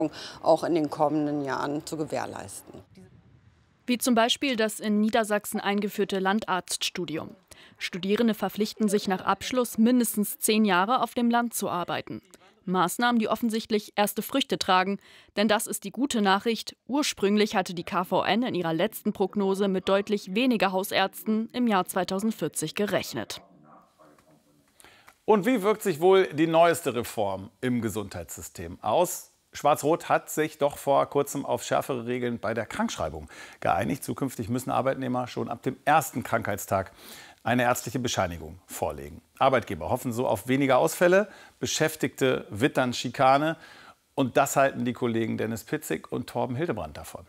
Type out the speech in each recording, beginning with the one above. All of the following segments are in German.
auch in den kommenden Jahren zu gewährleisten. Wie zum Beispiel das in Niedersachsen eingeführte Landarztstudium. Studierende verpflichten sich nach Abschluss mindestens 10 Jahre auf dem Land zu arbeiten. Maßnahmen, die offensichtlich erste Früchte tragen. Denn das ist die gute Nachricht. Ursprünglich hatte die KVN in ihrer letzten Prognose mit deutlich weniger Hausärzten im Jahr 2040 gerechnet. Und wie wirkt sich wohl die neueste Reform im Gesundheitssystem aus? Schwarz-Rot hat sich doch vor kurzem auf schärfere Regeln bei der Krankschreibung geeinigt. Zukünftig müssen Arbeitnehmer schon ab dem ersten Krankheitstag eine ärztliche Bescheinigung vorlegen. Arbeitgeber hoffen so auf weniger Ausfälle, Beschäftigte wittern Schikane. Und das halten die Kollegen Dennis Pitzig und Torben Hildebrand davon.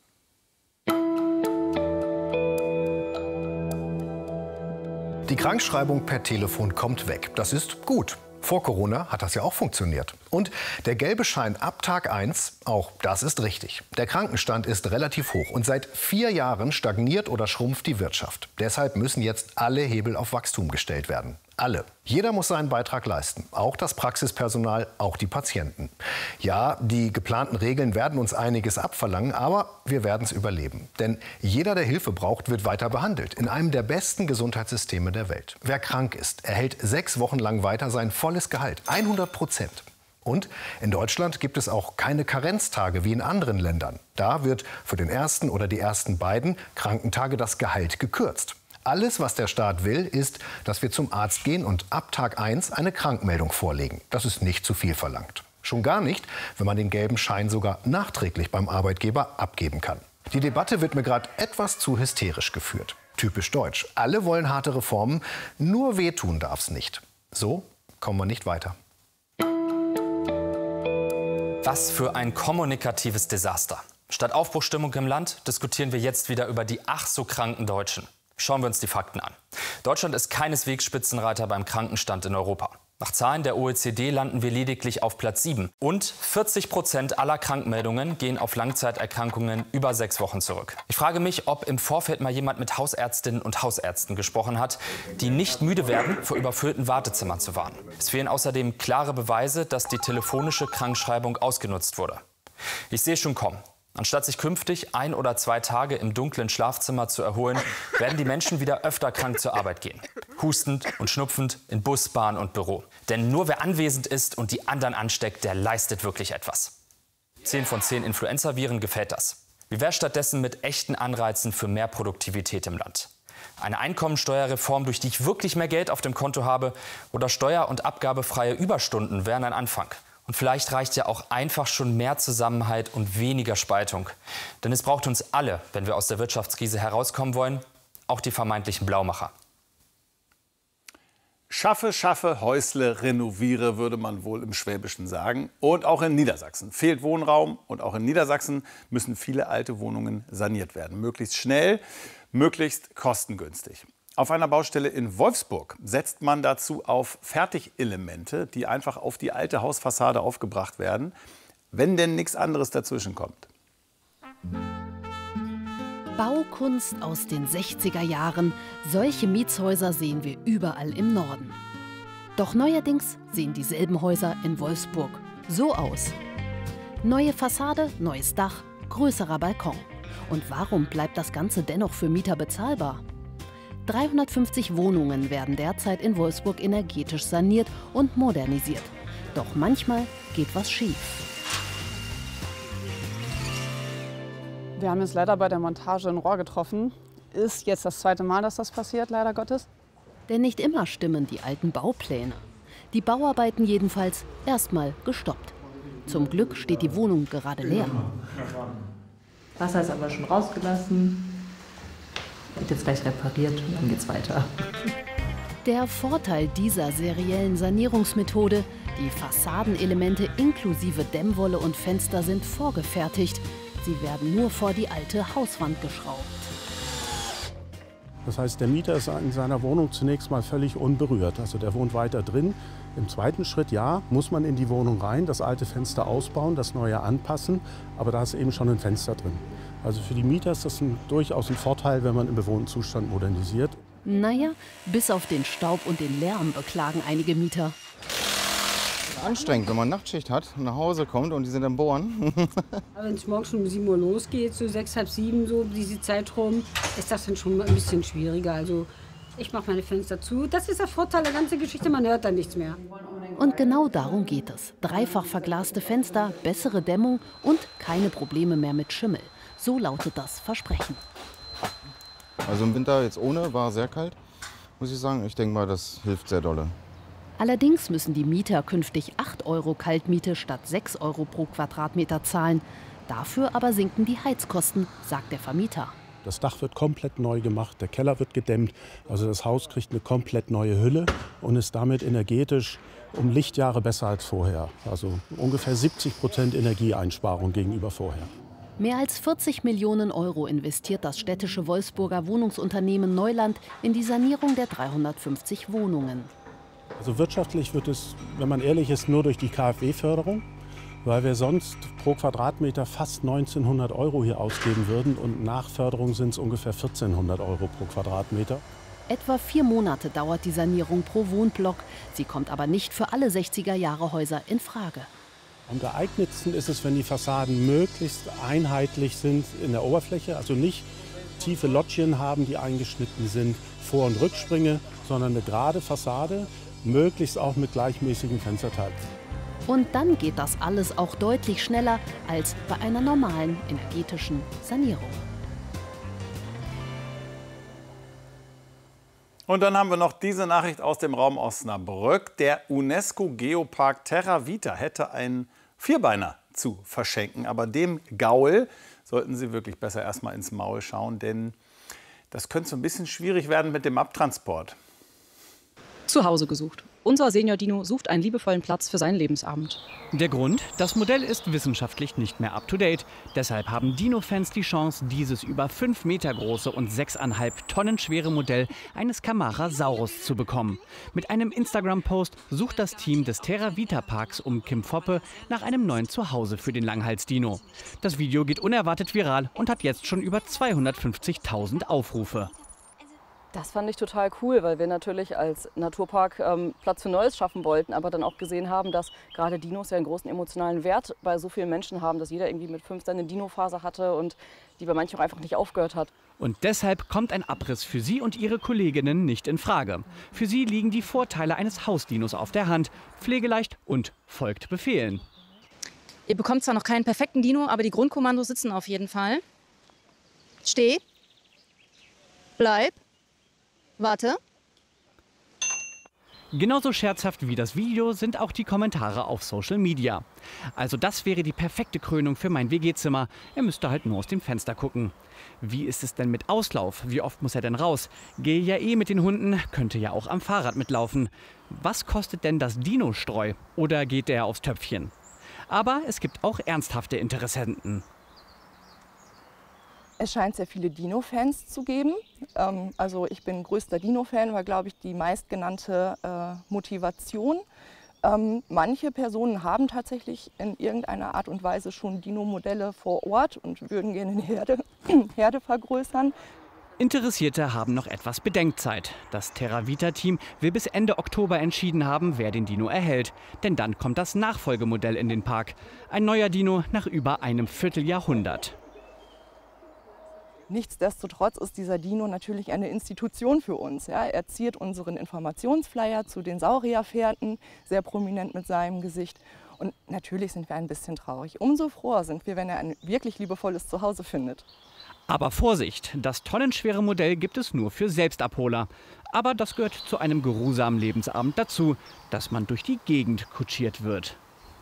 Die Krankschreibung per Telefon kommt weg. Das ist gut. Vor Corona hat das ja auch funktioniert. Und der gelbe Schein ab Tag 1, auch das ist richtig. Der Krankenstand ist relativ hoch und seit 4 Jahren stagniert oder schrumpft die Wirtschaft. Deshalb müssen jetzt alle Hebel auf Wachstum gestellt werden. Alle. Jeder muss seinen Beitrag leisten. Auch das Praxispersonal, auch die Patienten. Ja, die geplanten Regeln werden uns einiges abverlangen, aber wir werden es überleben. Denn jeder, der Hilfe braucht, wird weiter behandelt. In einem der besten Gesundheitssysteme der Welt. Wer krank ist, erhält 6 Wochen lang weiter sein volles Gehalt. 100%. Und in Deutschland gibt es auch keine Karenztage wie in anderen Ländern. Da wird für den ersten oder die ersten beiden Krankentage das Gehalt gekürzt. Alles, was der Staat will, ist, dass wir zum Arzt gehen und ab Tag 1 eine Krankmeldung vorlegen. Das ist nicht zu viel verlangt. Schon gar nicht, wenn man den gelben Schein sogar nachträglich beim Arbeitgeber abgeben kann. Die Debatte wird mir gerade etwas zu hysterisch geführt. Typisch deutsch. Alle wollen harte Reformen, nur wehtun darf's nicht. So kommen wir nicht weiter. Was für ein kommunikatives Desaster. Statt Aufbruchstimmung im Land diskutieren wir jetzt wieder über die ach so kranken Deutschen. Schauen wir uns die Fakten an. Deutschland ist keineswegs Spitzenreiter beim Krankenstand in Europa. Nach Zahlen der OECD landen wir lediglich auf Platz 7. Und 40% aller Krankmeldungen gehen auf Langzeiterkrankungen über 6 Wochen zurück. Ich frage mich, ob im Vorfeld mal jemand mit Hausärztinnen und Hausärzten gesprochen hat, die nicht müde werden, vor überfüllten Wartezimmern zu warten. Es fehlen außerdem klare Beweise, dass die telefonische Krankschreibung ausgenutzt wurde. Ich sehe schon kommen. Anstatt sich künftig 1 oder 2 Tage im dunklen Schlafzimmer zu erholen, werden die Menschen wieder öfter krank zur Arbeit gehen. Hustend und schnupfend in Bus, Bahn und Büro. Denn nur wer anwesend ist und die anderen ansteckt, der leistet wirklich etwas. 10 von 10 Influenza-Viren gefällt das. Wie wäre stattdessen mit echten Anreizen für mehr Produktivität im Land? Eine Einkommensteuerreform, durch die ich wirklich mehr Geld auf dem Konto habe, oder steuer- und abgabefreie Überstunden wären ein Anfang. Und vielleicht reicht ja auch einfach schon mehr Zusammenhalt und weniger Spaltung. Denn es braucht uns alle, wenn wir aus der Wirtschaftskrise herauskommen wollen, auch die vermeintlichen Blaumacher. Schaffe, schaffe, Häusle, renoviere, würde man wohl im Schwäbischen sagen. Und auch in Niedersachsen fehlt Wohnraum. Und auch in Niedersachsen müssen viele alte Wohnungen saniert werden. Möglichst schnell, möglichst kostengünstig. Auf einer Baustelle in Wolfsburg setzt man dazu auf Fertigelemente, die einfach auf die alte Hausfassade aufgebracht werden, wenn denn nichts anderes dazwischen kommt. Baukunst aus den 60er Jahren. Solche Mietshäuser sehen wir überall im Norden. Doch neuerdings sehen dieselben Häuser in Wolfsburg so aus. Neue Fassade, neues Dach, größerer Balkon. Und warum bleibt das Ganze dennoch für Mieter bezahlbar? 350 Wohnungen werden derzeit in Wolfsburg energetisch saniert und modernisiert. Doch manchmal geht was schief. Wir haben jetzt leider bei der Montage ein Rohr getroffen. Ist jetzt das 2. Mal, dass das passiert, leider Gottes. Denn nicht immer stimmen die alten Baupläne. Die Bauarbeiten jedenfalls erstmal gestoppt. Zum Glück steht die Wohnung gerade leer. Wasser ist aber schon rausgelassen. Wird jetzt gleich repariert und dann geht's weiter. Der Vorteil dieser seriellen Sanierungsmethode: die Fassadenelemente inklusive Dämmwolle und Fenster sind vorgefertigt. Sie werden nur vor die alte Hauswand geschraubt. Das heißt, der Mieter ist in seiner Wohnung zunächst mal völlig unberührt. Also der wohnt weiter drin. Im zweiten Schritt, ja, muss man in die Wohnung rein, das alte Fenster ausbauen, das neue anpassen. Aber da ist eben schon ein Fenster drin. Also für die Mieter ist das durchaus ein Vorteil, wenn man im bewohnten Zustand modernisiert. Naja, bis auf den Staub und den Lärm beklagen einige Mieter. anstrengend, wenn man Nachtschicht hat und nach Hause kommt und die sind am Bohren. Aber wenn es morgens schon um 7 Uhr losgeht, so 6, halb 7, so diese Zeit rum, ist das dann schon ein bisschen schwieriger. Also ich mache meine Fenster zu. Das ist der Vorteil der ganzen Geschichte, man hört dann nichts mehr. Und genau darum geht es. Dreifach verglaste Fenster, bessere Dämmung und keine Probleme mehr mit Schimmel. So lautet das Versprechen. Also im Winter jetzt ohne, war sehr kalt, muss ich sagen. Ich denke mal, das hilft sehr dolle. Allerdings müssen die Mieter künftig 8 € Kaltmiete statt 6 € pro Quadratmeter zahlen. Dafür aber sinken die Heizkosten, sagt der Vermieter. Das Dach wird komplett neu gemacht, der Keller wird gedämmt. Also das Haus kriegt eine komplett neue Hülle und ist damit energetisch um Lichtjahre besser als vorher. Also ungefähr 70% Energieeinsparung gegenüber vorher. Mehr als 40 Millionen € investiert das städtische Wolfsburger Wohnungsunternehmen Neuland in die Sanierung der 350 Wohnungen. Also wirtschaftlich wird es, wenn man ehrlich ist, nur durch die KfW-Förderung, weil wir sonst pro Quadratmeter fast 1900 € hier ausgeben würden und nach Förderung sind es ungefähr 1400 € pro Quadratmeter. Etwa 4 Monate dauert die Sanierung pro Wohnblock. Sie kommt aber nicht für alle 60er-Jahre-Häuser in Frage. Am geeignetsten ist es, wenn die Fassaden möglichst einheitlich sind in der Oberfläche, also nicht tiefe Lottchen haben, die eingeschnitten sind, Vor- und Rückspringe, sondern eine gerade Fassade, möglichst auch mit gleichmäßigen Fensterteilen. Und dann geht das alles auch deutlich schneller als bei einer normalen energetischen Sanierung. Und dann haben wir noch diese Nachricht aus dem Raum Osnabrück. Der UNESCO-Geopark Terra Vita hätte einen Vierbeiner zu verschenken. Aber dem Gaul sollten Sie wirklich besser erstmal ins Maul schauen, denn das könnte so ein bisschen schwierig werden mit dem Abtransport. Zu Hause gesucht. Unser Senior-Dino sucht einen liebevollen Platz für seinen Lebensabend. Der Grund? Das Modell ist wissenschaftlich nicht mehr up-to-date. Deshalb haben Dino-Fans die Chance, dieses über 5 Meter große und 6,5 Tonnen schwere Modell eines Camarasaurus zu bekommen. Mit einem Instagram-Post sucht das Team des Terra Vita Parks um Kim Foppe nach einem neuen Zuhause für den Langhals-Dino. Das Video geht unerwartet viral und hat jetzt schon über 250.000 Aufrufe. Das fand ich total cool, weil wir natürlich als Naturpark Platz für Neues schaffen wollten, aber dann auch gesehen haben, dass gerade Dinos ja einen großen emotionalen Wert bei so vielen Menschen haben, dass jeder irgendwie mit 5 seine Dino-Phase hatte und die bei manchen auch einfach nicht aufgehört hat. Und deshalb kommt ein Abriss für Sie und Ihre Kolleginnen nicht in Frage. Für Sie liegen die Vorteile eines Hausdinos auf der Hand, pflegeleicht und folgt Befehlen. Ihr bekommt zwar noch keinen perfekten Dino, aber die Grundkommandos sitzen auf jeden Fall. Steh, bleib, warte. Genauso scherzhaft wie das Video sind auch die Kommentare auf Social Media. Also das wäre die perfekte Krönung für mein WG-Zimmer. Er müsste halt nur aus dem Fenster gucken. Wie ist es denn mit Auslauf? Wie oft muss er denn raus? Gehe ja eh mit den Hunden, könnte ja auch am Fahrrad mitlaufen. Was kostet denn das Dino-Streu? Oder geht der aufs Töpfchen? Aber es gibt auch ernsthafte Interessenten. Es scheint sehr viele Dino-Fans zu geben. Also ich bin größter Dino-Fan, war, glaube ich, die meistgenannte Motivation. Manche Personen haben tatsächlich in irgendeiner Art und Weise schon Dino-Modelle vor Ort und würden gerne eine Herde vergrößern. Interessierte haben noch etwas Bedenkzeit. Das Terra Vita-Team will bis Ende Oktober entschieden haben, wer den Dino erhält. Denn dann kommt das Nachfolgemodell in den Park. Ein neuer Dino nach über einem Vierteljahrhundert. Nichtsdestotrotz ist dieser Dino natürlich eine Institution für uns. Ja. Er ziert unseren Informationsflyer zu den Saurierfährten sehr prominent mit seinem Gesicht. Und natürlich sind wir ein bisschen traurig. Umso froher sind wir, wenn er ein wirklich liebevolles Zuhause findet. Aber Vorsicht, das tonnenschwere Modell gibt es nur für Selbstabholer. Aber das gehört zu einem geruhsamen Lebensabend dazu, dass man durch die Gegend kutschiert wird.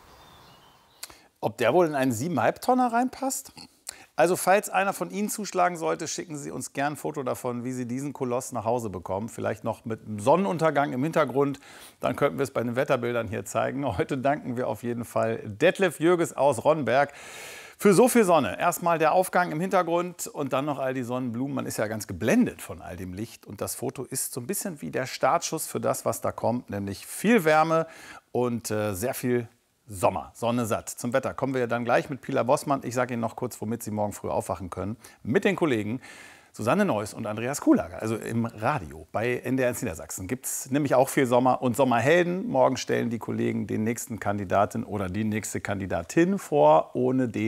Ob der wohl in einen 7,5 Tonner reinpasst? Also falls einer von Ihnen zuschlagen sollte, schicken Sie uns gern ein Foto davon, wie Sie diesen Koloss nach Hause bekommen. Vielleicht noch mit einem Sonnenuntergang im Hintergrund. Dann könnten wir es bei den Wetterbildern hier zeigen. Heute danken wir auf jeden Fall Detlef Jürges aus Ronnberg für so viel Sonne. Erstmal der Aufgang im Hintergrund und dann noch all die Sonnenblumen. Man ist ja ganz geblendet von all dem Licht. Und das Foto ist so ein bisschen wie der Startschuss für das, was da kommt. Nämlich viel Wärme und sehr viel Sommer, Sonne satt. Zum Wetter kommen wir dann gleich mit Pila Bossmann. Ich sage Ihnen noch kurz, womit Sie morgen früh aufwachen können. Mit den Kollegen Susanne Neuss und Andreas Kuhlager, also im Radio bei NDR Niedersachsen. Gibt es nämlich auch viel Sommer und Sommerhelden. Morgen stellen die Kollegen den nächsten Kandidaten oder die nächste Kandidatin vor, ohne den